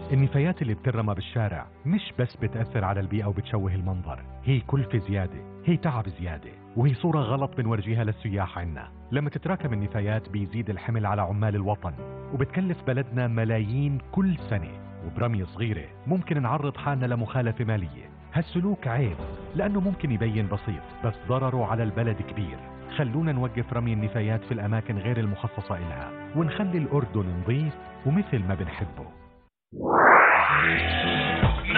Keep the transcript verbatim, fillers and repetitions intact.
النفايات اللي بترمى بالشارع مش بس بتأثر على البيئة وبتشوه المنظر، هي كلفة زيادة، هي تعب زيادة، وهي صورة غلط بنورجيها للسياح عنا. لما تتراكم النفايات بيزيد الحمل على عمال الوطن، وبتكلف بلدنا ملايين كل سنة، وبرمية صغيرة ممكن نعرض حالنا لمخالفة مالية. هالسلوك عيب لأنه ممكن يبين بسيط بس ضرره على البلد كبير. خلونا نوقف رمي النفايات في الأماكن غير المخصصة إلها، ونخلي الأردن نظيف ومثل ما بنحبه.